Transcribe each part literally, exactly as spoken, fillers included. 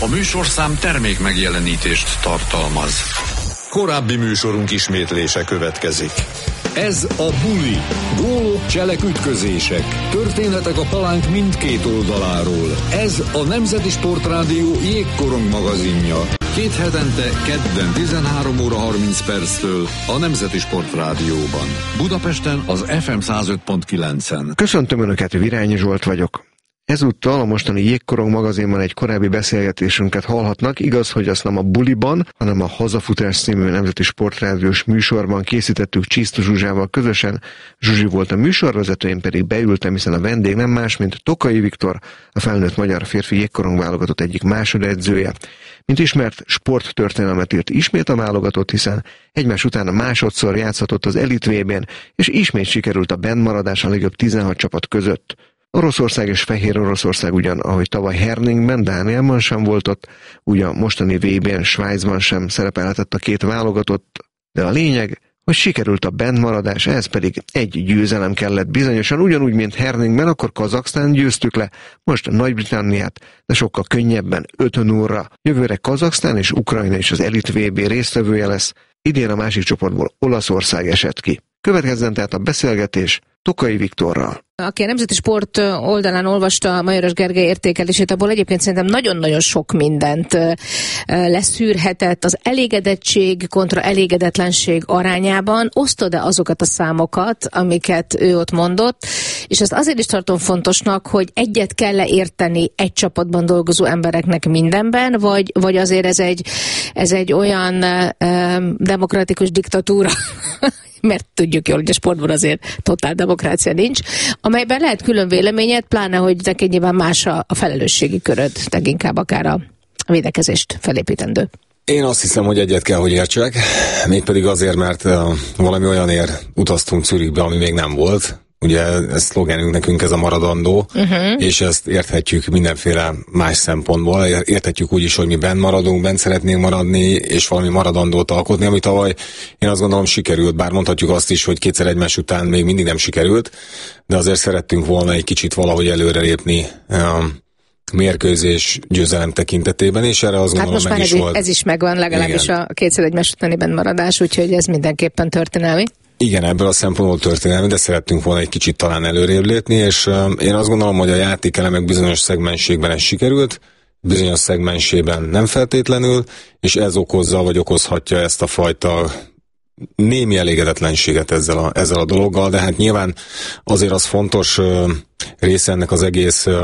műsorszám termék megjelenítést tartalmaz. Korábbi műsorunk ismétlése következik. Ez a Buli. Gólok, cselek, ütközések. Történetek a palánk mindkét oldaláról. Ez a Nemzeti Sportrádió jégkorong magazinja. Két hetente, kedden tizenhárom óra harminc perctől a Nemzeti Sportrádióban. Budapesten az ef em száz öt pont kilencen. Köszöntöm Önöket, Virányi Zsolt vagyok. Ezúttal a mostani Jégkorong magazinban egy korábbi beszélgetésünket hallhatnak, igaz, hogy azt nem a Buliban, hanem a Hazafutás című Nemzeti Sportrádiós műsorban készítettük Csisztus Zsuzsával közösen. Zsuzsi volt a műsorvezető, én pedig beültem, hiszen a vendég nem más, mint Tokai Viktor, a felnőtt magyar férfi jégkorong válogatott egyik másodedzője. Mint ismert, sporttörténelmet írt ismét a válogatott, hiszen egymás után a másodszor játszhatott az Elit vé bén, és ismét sikerült a bennmaradás a legjobb tizenhat csapat között. Oroszország és Fehér Oroszország ugyan, ahogy tavaly Herningben, Dánielban sem volt ott, ugye a mostani vé bén Svájcban sem szerepelhetett a két válogatott, de a lényeg, hogy sikerült a bennmaradás, ehhez pedig egy győzelem kellett bizonyosan, ugyanúgy, mint Herningben, akkor Kazaksztán győztük le, most Nagy-Britanniát, de sokkal könnyebben, öt nulla. Jövőre Kazaksztán és Ukrajna is az Elit vé bé résztvevője lesz, idén a másik csoportból Olaszország esett ki. Következzen tehát a beszélgetés Tokai Viktorral. Aki a Nemzeti Sport oldalán olvasta Majoros Gergely értékelését, abból egyébként szerintem nagyon-nagyon sok mindent leszűrhetett az elégedettség kontra elégedetlenség arányában. Osztod-e azokat a számokat, amiket ő ott mondott, és ezt azért is tartom fontosnak, hogy egyet kell-e érteni egy csapatban dolgozó embereknek mindenben, vagy, vagy azért ez egy, ez egy olyan um, demokratikus diktatúra, mert tudjuk jól, hogy a sportban azért totál demokrácia nincs, amelyben lehet külön véleményed, pláne, hogy neked nyilván más a, a felelősségi köröd, leginkább akár a védekezést felépítendő. Én azt hiszem, hogy egyet kell, hogy értsek, mégpedig azért, mert uh, valami olyanért utaztunk Zürichbe, ami még nem volt. Ugye ez szlogenünk nekünk, ez a maradandó, uh-huh. és ezt érthetjük mindenféle más szempontból. Érthetjük úgy is, hogy mi benn maradunk, benn szeretnénk maradni, és valami maradandót alkotni, ami tavaly én azt gondolom sikerült, bár mondhatjuk azt is, hogy kétszer egymás után még mindig nem sikerült, de azért szerettünk volna egy kicsit valahogy előrelépni um, mérkőzés győzelem tekintetében, és erre azt gondolom hát meg is ez volt. Ez is megvan, legalábbis igen. A kétszer egymás utáni bennmaradás, úgyhogy ez mindenképpen történelmi. Igen, ebből a szempontból történelmi, de szerettünk volna egy kicsit talán előrébb lépni, és uh, én azt gondolom, hogy a játékelemek bizonyos szegmenségben ez sikerült, bizonyos szegmensében nem feltétlenül, és ez okozza, vagy okozhatja ezt a fajta némi elégedetlenséget ezzel a, ezzel a dologgal, de hát nyilván azért az fontos uh, része ennek az egész uh,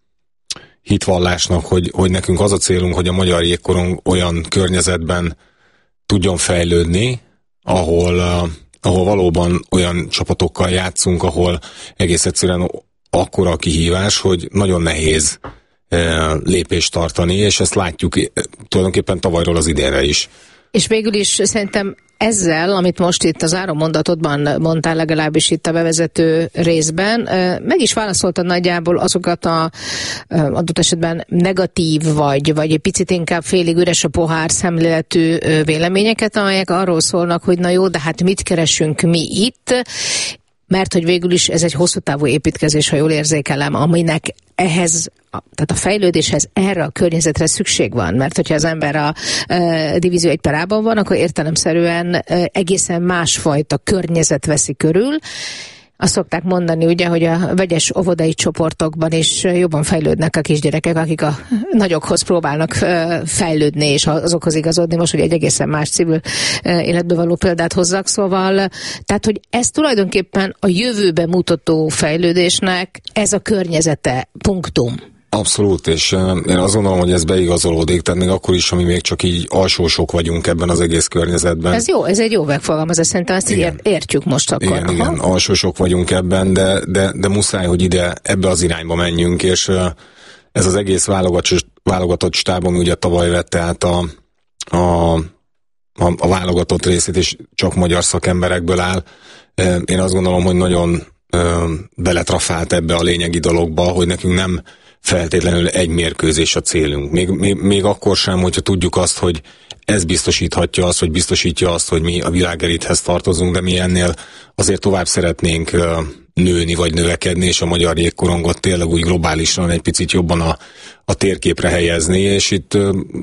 hitvallásnak, hogy, hogy nekünk az a célunk, hogy a magyar jégkorong olyan környezetben tudjon fejlődni, ahol uh, ahol valóban olyan csapatokkal játszunk, ahol egész egyszerűen akkora a kihívás, hogy nagyon nehéz e, lépést tartani, és ezt látjuk e, tulajdonképpen tavalyról az idénre is. És végül is szerintem ezzel, amit most itt az áronmondatodban mondtál, legalábbis itt a bevezető részben, meg is válaszoltad nagyjából azokat a adott esetben negatív, vagy, vagy egy picit inkább félig üres a pohár szemléletű véleményeket, amelyek arról szólnak, hogy na jó, de hát mit keresünk mi itt, mert hogy végül is ez egy hosszú távú építkezés, ha jól érzékelem, aminek ehhez, tehát a fejlődéshez erre a környezetre szükség van, mert hogyha az ember a e, divízió egy per A-ban van, akkor értelemszerűen e, egészen másfajta környezet veszi körül. Azt szokták mondani, ugye, hogy a vegyes óvodai csoportokban is jobban fejlődnek a kisgyerekek, akik a nagyokhoz próbálnak fejlődni, és azokhoz igazodni. Most ugye egy egészen más civil életbe való példát hozzak, szóval, tehát, hogy ez tulajdonképpen a jövőbe mutató fejlődésnek ez a környezete, punktum. Abszolút, és én azt gondolom, hogy ez beigazolódik, tehát még akkor is, ami még csak így alsósok vagyunk ebben az egész környezetben. Ez jó, ez egy jó megfogalmazás, szerintem ezt így értjük most akkor. Igen, igen, alsósok vagyunk ebben, de, de, de muszáj, hogy ide, ebbe az irányba menjünk, és ez az egész válogatott, válogatott stáb, ami ugye tavaly vette át a, a, a, a válogatott részét, és csak magyar szakemberekből áll. Én azt gondolom, hogy nagyon beletrafált ebbe a lényegi dologba, hogy nekünk nem feltétlenül egy mérkőzés a célunk. Még, még, még akkor sem, hogyha tudjuk azt, hogy ez biztosíthatja azt, vagy biztosítja azt, hogy mi a világelithez tartozunk, de mi ennél azért tovább szeretnénk nőni, vagy növekedni, és a magyar jégkorongot tényleg úgy globálisan egy picit jobban a, a térképre helyezni, és itt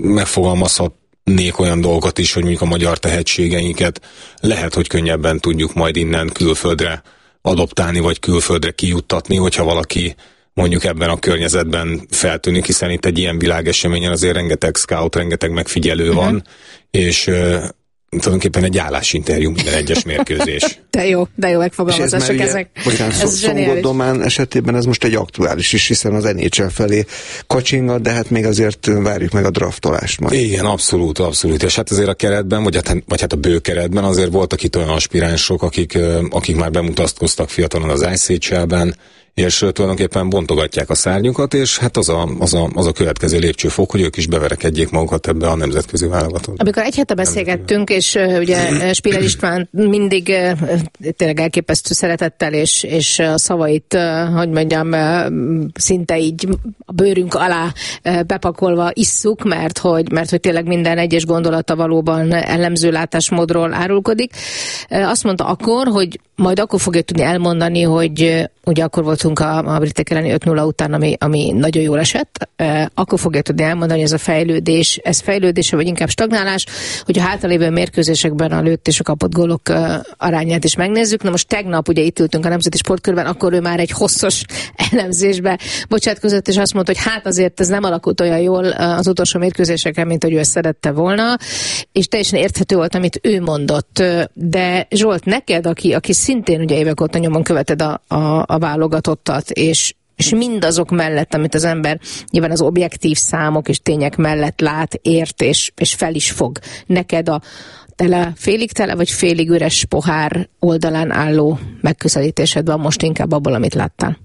megfogalmazhatnék olyan dolgokat is, hogy mondjuk a magyar tehetségeinket lehet, hogy könnyebben tudjuk majd innen külföldre adoptálni, vagy külföldre kijuttatni, hogyha valaki mondjuk ebben a környezetben feltűnik, hiszen itt egy ilyen világeseményen azért rengeteg scout, rengeteg megfigyelő van, uh-huh. és uh, tulajdonképpen egy állásinterjú minden egyes mérkőzés. De jó, de jó megfogalmazások ezek. Bocsánat, ez Szongott Domán esetében ez most egy aktuális is, hiszen az en há el felé kacsingat, de hát még azért várjuk meg a draftolást majd. Igen, abszolút, abszolút. És hát azért a keretben, vagy hát, vagy hát a bő keretben azért voltak itt olyan aspiránsok, akik, akik már bemutatkoztak fiatalon az i cé há el-ben, és tulajdonképpen bontogatják a szárnyukat, és hát az a, az, a, az a következő lépcsőfok, hogy ők is beverekedjék magukat ebbe a nemzetközi válogatóba. Amikor egy hete beszélgettünk, és uh, ugye Spiller István mindig uh, tényleg elképesztő szeretettel, és, és a szavait, uh, hogy mondjam, uh, szinte így a bőrünk alá uh, bepakolva isszuk, mert hogy, mert hogy tényleg minden egyes gondolata valóban ellenző látásmódról árulkodik. Uh, azt mondta akkor, hogy majd akkor fogja tudni elmondani, hogy uh, ugye akkor voltunk a, a britek elleni öt nulla után, ami, ami nagyon jól esett, uh, akkor fogja tudni elmondani, hogy ez a fejlődés, ez fejlődése, vagy inkább stagnálás, hogy a hátralévő mérkőzésekben a lőtt és a kapott gólok uh, arányát is megnézzük. Na most tegnap ugye itt ültünk a Nemzeti Sportkörben, akkor ő már egy hosszas elemzésbe bocsátkozott, és azt mondta, hogy hát azért ez nem alakult olyan jól az utolsó mérkőzéseken, mint hogy ő ezt szerette volna, és teljesen érthető volt, amit ő mondott. De Zsolt, neked, aki, aki szintén ugye évek óta nyomon követed a, a, a válogatottat, és és mindazok mellett, amit az ember nyilván az objektív számok és tények mellett lát, ért és, és fel is fog. Neked a tele, félig tele vagy félig üres pohár oldalán álló megközelítésed van most inkább abból, amit láttál?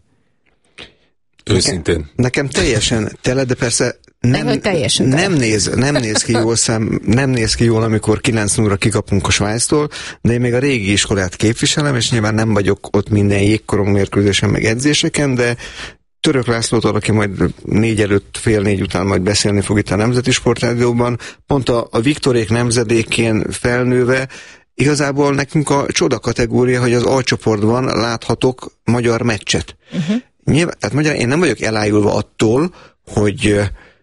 Őszintén. Nekem, nekem teljesen tele, de persze nem, nem, teljesen tele. nem, néz, nem néz ki jól szem, nem néz ki jól, amikor kilenc nulla kikapunk a Svájctól, de én még a régi iskolát képviselem, és nyilván nem vagyok ott minden jégkorong mérkőzésen, meg edzéseken, de Török Lászlótól, aki majd négy előtt, fél négy után majd beszélni fog itt a Nemzeti Sportrádióban, pont a, a Viktorék nemzedékén felnőve, igazából nekünk a csoda kategória, hogy az alcsoportban láthatok magyar meccset. Uh-huh. Nyilván, tehát magyar, én nem vagyok elájulva attól, hogy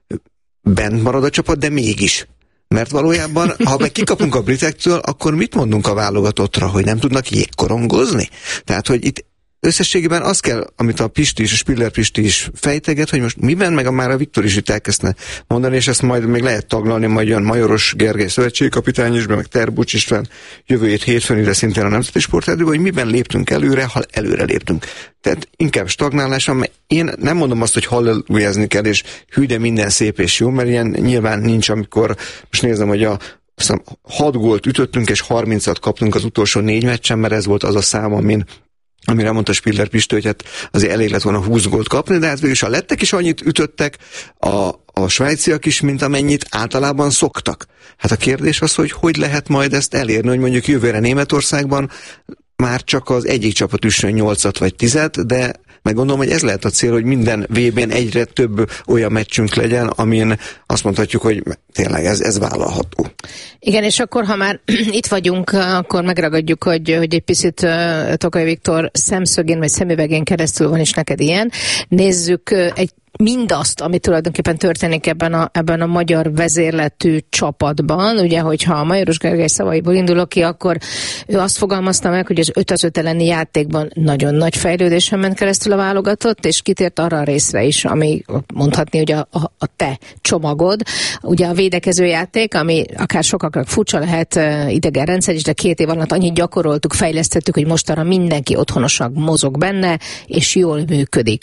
bent marad a csapat, de mégis. Mert valójában, ha meg kikapunk a britektől, akkor mit mondunk a válogatottra, hogy nem tudnak jégkorongozni? Tehát, hogy itt összességében az kell, amit a Pisti is, a Spiller Pisti is fejteget, hogy most miben, meg a már a Viktor is itt elkezdne mondani, és ezt majd még lehet taglalni, majd jön Majoros Gergely szövetségkapitány is, meg Terbucs István jövő hét hétfőn ide szintén a Nemzeti Sportrádióban, hogy miben léptünk előre, ha előre léptünk. Tehát inkább stagnáláson, mert én nem mondom azt, hogy hallelujázni kell, és hű, de minden szép és jó, mert ilyen nyilván nincs, amikor most nézem, hogy a hat gólt ütöttünk, és harmincat kaptunk az utolsó négy meccsen, mert ez volt az a szám, amin amire mondta Spiller Pistő, hogy hát azért elég lett volna húsz gólt kapni, de hát végülis a lettek is annyit ütöttek, a, a svájciak is, mint amennyit általában szoktak. Hát a kérdés az, hogy hogy lehet majd ezt elérni, hogy mondjuk jövőre Németországban már csak az egyik csapat üssön nyolcat vagy tizet, de meg gondolom, hogy ez lehet a cél, hogy minden vé bén egyre több olyan meccsünk legyen, amin azt mondhatjuk, hogy tényleg ez, ez vállalható. Igen, és akkor, ha már itt vagyunk, akkor megragadjuk, hogy, hogy egy picit uh, Tokay Viktor szemszögén vagy szemüvegén keresztül van is neked ilyen. Nézzük uh, egy mindazt, ami tulajdonképpen történik ebben a, ebben a magyar vezérletű csapatban. Ugye, hogyha a Majoros Gergely szavaiból indulok ki, akkor ő azt fogalmazta meg, hogy az öt az öt elleni játékban nagyon nagy fejlődésen ment keresztül a válogatott, és kitért arra a részre is, ami mondhatni, hogy a, a, a te csomagod. Ugye a védekező játék, ami akár sokaknak furcsa lehet, idegen rendszer is, de két év alatt annyit gyakoroltuk, fejlesztettük, hogy mostanra mindenki otthonosan mozog benne, és jól működik.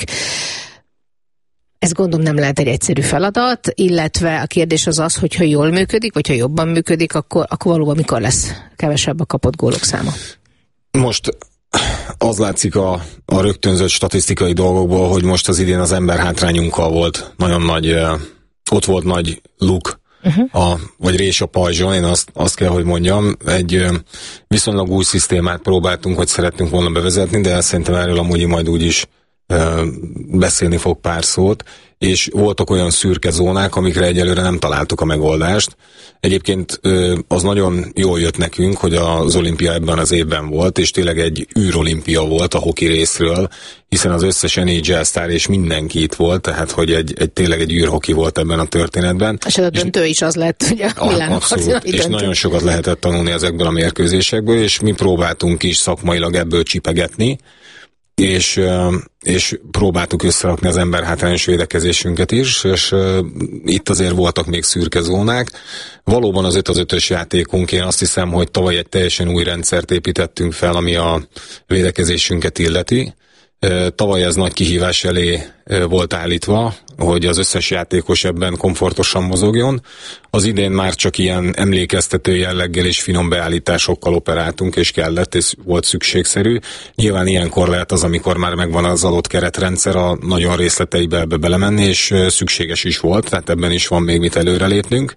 Ez gondolom nem lehet egy egyszerű feladat, illetve a kérdés az az, hogy ha jól működik, vagy ha jobban működik, akkor, akkor valóban mikor lesz kevesebb a kapott gólok száma? Most az látszik a, a rögtönzött statisztikai dolgokból, hogy most az idén az ember hátrányunkkal volt nagyon nagy, ott volt nagy luk, uh-huh. a, vagy rés a pajzson, én azt, azt kell, hogy mondjam, egy viszonylag új szisztémát próbáltunk, hogy szerettünk volna bevezetni, de szerintem erről amúgy majd úgy is beszélni fog pár szót, és voltak olyan szürke zónák, amikre egyelőre nem találtuk a megoldást. Egyébként az nagyon jól jött nekünk, hogy az olimpia ebben az évben volt, és tényleg egy űrolimpia volt a hoki részről, hiszen az összes en há el sztár és mindenki itt volt, tehát hogy egy, egy tényleg egy űrhoki volt ebben a történetben. És a döntő is az lett, ugye a világ. Abszolút, és döntő. Nagyon sokat lehetett tanulni ezekből a mérkőzésekből, és mi próbáltunk is szakmailag ebből csipegetni, és, és próbáltuk összerakni az emberhátrányos védekezésünket is, és uh, itt azért voltak még szürke zónák. Valóban az öt az ötös játékunk, én azt hiszem, hogy tavaly egy teljesen új rendszert építettünk fel, ami a védekezésünket illeti. Uh, tavaly ez nagy kihívás elé uh, volt állítva, hogy az összes játékos ebben komfortosan mozogjon. Az idén már csak ilyen emlékeztető jelleggel és finom beállításokkal operáltunk, és kellett, és volt szükségszerű. Nyilván ilyenkor lehet az, amikor már megvan az adott keretrendszer, a nagyon részleteibe ebbe belemenni, és szükséges is volt, tehát ebben is van még mit előrelépnünk.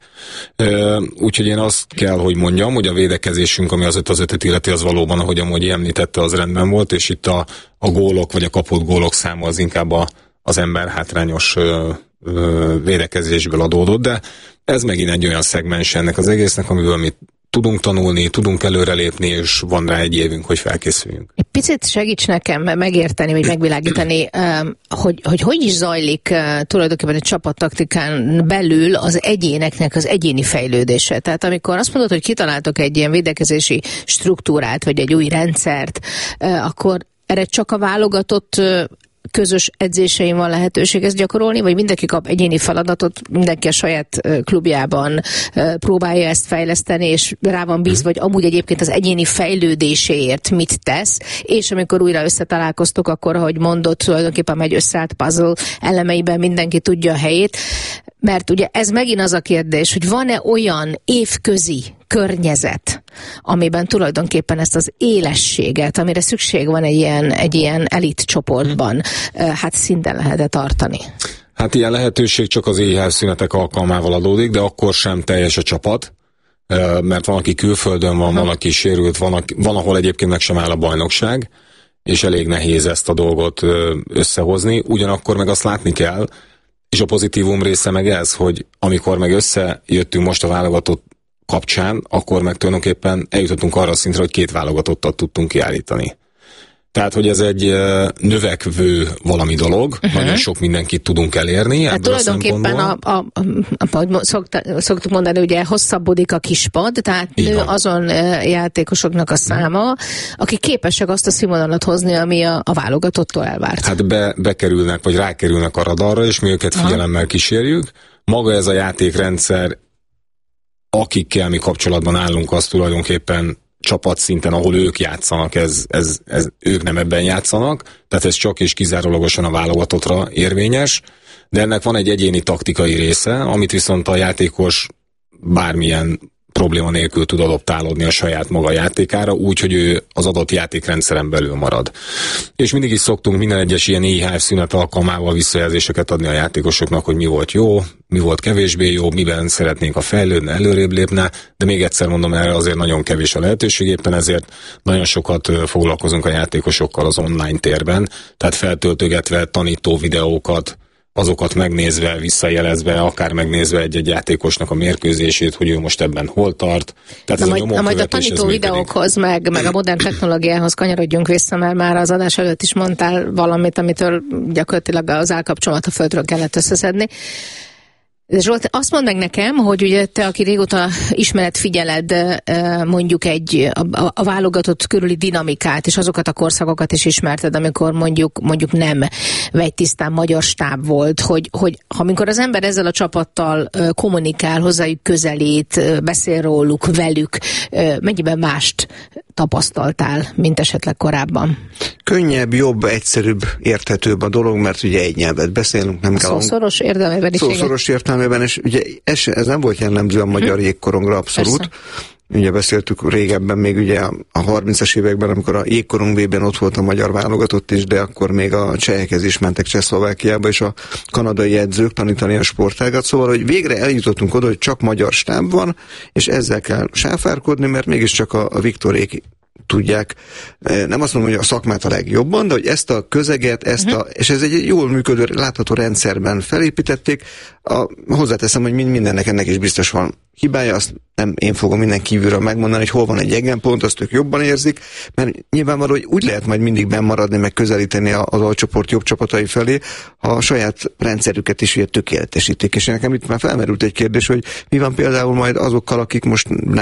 Úgyhogy én azt kell, hogy mondjam, hogy a védekezésünk, ami az öt az ötöt illeti, az valóban, ahogy amúgy említette, az rendben volt, és itt a, a gólok, vagy a kapott gólok száma az inkább a az ember hátrányos ö, ö, védekezésből adódott, de ez megint egy olyan szegmens ennek az egésznek, amiből mi tudunk tanulni, tudunk előrelépni, és van rá egy évünk, hogy felkészüljünk. Egy picit segíts nekem megérteni, vagy megvilágítani, hogy hogy, hogy is zajlik tulajdonképpen egy csapattaktikán belül az egyéneknek az egyéni fejlődése. Tehát amikor azt mondod, hogy kitaláltok egy ilyen védekezési struktúrát, vagy egy új rendszert, akkor erre csak a válogatott közös edzésein van lehetőség ezt gyakorolni, vagy mindenki kap egyéni feladatot, mindenki a saját klubjában próbálja ezt fejleszteni, és rá van bízva, vagy amúgy egyébként az egyéni fejlődéséért mit tesz, és amikor újra összetalálkoztok, akkor, ahogy mondott, tulajdonképpen egy összeállt puzzle elemeiben mindenki tudja a helyét, mert ugye ez megint az a kérdés, hogy van-e olyan évközi környezet, amiben tulajdonképpen ezt az élességet, amire szükség van egy ilyen, egy ilyen elit csoportban, hát szinten lehet-e tartani? Hát ilyen lehetőség csak az éjjelszünetek alkalmával adódik, de akkor sem teljes a csapat, mert van, aki külföldön van, van, aki sérült, van, van, ahol egyébként meg sem áll a bajnokság, és elég nehéz ezt a dolgot összehozni, ugyanakkor meg azt látni kell, és a pozitívum része meg ez, hogy amikor meg összejöttünk most a válogatott kapcsán, akkor meg tulajdonképpen eljutottunk arra a szintre, hogy két válogatottat tudtunk kiállítani. Tehát, hogy ez egy növekvő valami dolog, uh-huh. Nagyon sok mindenkit tudunk elérni. Hát tulajdonképpen, a, a, a, ahogy szokta, szoktuk mondani, ugye hosszabbodik a kispad, tehát nő azon játékosoknak a száma, akik képesek azt a színvonalat hozni, ami a, a válogatottól elvárt. Hát be, bekerülnek, vagy rákerülnek a radarra, és mi őket figyelemmel kísérjük. Maga ez a játékrendszer, akikkel mi kapcsolatban állunk, az tulajdonképpen csapatszinten, ahol ők játszanak, ez, ez, ez, ők nem ebben játszanak, tehát ez csak és kizárólagosan a válogatottra érvényes, de ennek van egy egyéni taktikai része, amit viszont a játékos bármilyen probléma nélkül tud adoptálódni a saját maga játékára, úgy, hogy ő az adott játékrendszeren belül marad. És mindig is szoktunk minden egyes ilyen i há ef szünet alkalmával visszajelzéseket adni a játékosoknak, hogy mi volt jó, mi volt kevésbé jó, miben szeretnénk a fejlődni, előrébb lépne, de még egyszer mondom, erre azért nagyon kevés a lehetőség, éppen ezért nagyon sokat foglalkozunk a játékosokkal az online térben, tehát feltöltögetve tanító videókat, azokat megnézve, visszajelezve, akár megnézve egy-egy játékosnak a mérkőzését, hogy ő most ebben hol tart. Tehát na, ez majd, a majd a tanító videókhoz, meg, meg a modern technológiához kanyarodjunk vissza, mert már az adás előtt is mondtál valamit, amitől gyakorlatilag az állkapcsolat a földről kellett összeszedni. Zsolt, azt mondd meg nekem, hogy ugye te, aki régóta ismered, figyeled mondjuk egy a, a válogatott körüli dinamikát, és azokat a korszakokat is ismerted, amikor mondjuk mondjuk nem vegytisztán magyar stáb volt, hogy, hogy amikor az ember ezzel a csapattal kommunikál, hozzájuk közelít, beszél róluk, velük, mennyiben mást tapasztaltál, mint esetleg korábban? Könnyebb, jobb, egyszerűbb, érthetőbb a dolog, mert ugye egy nyelvet beszélünk, nem kell... Szószoros értelmében is. Szószoros értelmében, és ugye ez, ez nem volt jellemző a magyar hm. jégkorongra abszolút. Persze. Ugye beszéltük régebben, még ugye a harmincas években, amikor a jégkorong vében ott volt a magyar válogatott is, de akkor még a csehekhez is mentek Csehszlovákiába, és a kanadai edzők tanítani a sportágat, szóval, hogy végre eljutottunk oda, hogy csak magyar stáb van, és ezzel kell sáfárkodni, mert mégiscsak a, a Viktorék tudják, nem azt mondom, hogy a szakmát a legjobban, de hogy ezt a közeget, ezt uh-huh. a, és ez egy jól működő, látható rendszerben felépítették. A, hozzáteszem, hogy mindennek ennek is biztos van hibája, azt nem én fogom minden kívülről megmondani, hogy hol van egy egyenpont, azt ők jobban érzik, mert nyilvánvaló, hogy úgy lehet majd mindig bennmaradni, meg közelíteni az alcsoport jobb csapatai felé, ha a saját rendszerüket is ugye tökéletesítik. És nekem itt már felmerült egy kérdés, hogy mi van például majd azokkal, akik most nem